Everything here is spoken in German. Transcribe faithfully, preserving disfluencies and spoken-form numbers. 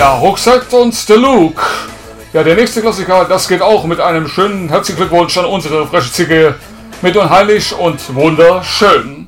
Ja, Rucksack und der Luke. Ja, der nächste Klassiker, das geht auch mit einem schönen herzlichen Glückwunsch an unsere freche Zicke. Mit unheilig und wunderschön.